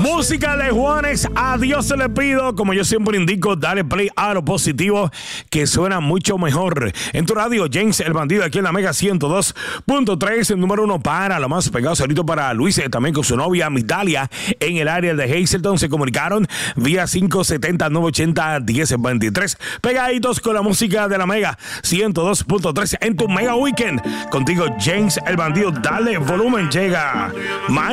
Música de Juanes, a Dios se le pido. Como yo siempre indico, dale play a lo positivo, que suena mucho mejor. En tu radio, James el Bandido, aquí en la Mega 102.3, el número 1 para lo más pegado. Saludito para Luis, también con su novia Mitalia, en el área de Hazleton. Se comunicaron vía 570-980-1023. Pegaditos con la música de la Mega 102.3 en tu Mega Weekend. Contigo, James el Bandido. Dale volumen, llega